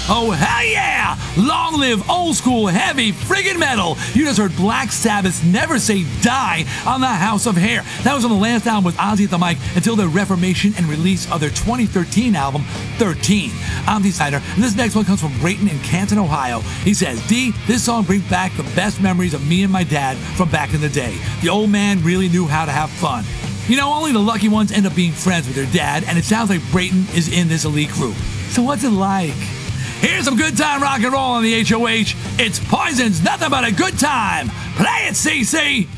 Oh, hell yeah! Long live old school heavy friggin' metal! You just heard Black Sabbath's Never Say Die on the House of Hair. That was on the last album with Ozzy at the mic until their reformation and release of their 2013 album, 13. I'm D. Snyder, and this next one comes from Brayton in Canton, Ohio. He says, D, this song brings back the best memories of me and my dad from back in the day. The old man really knew how to have fun. You know, only the lucky ones end up being friends with their dad, and it sounds like Brayton is in this elite group. So what's it like? Here's some good time rock and roll on the HOH. It's Poison's Nothing But a Good Time. Play it, CC!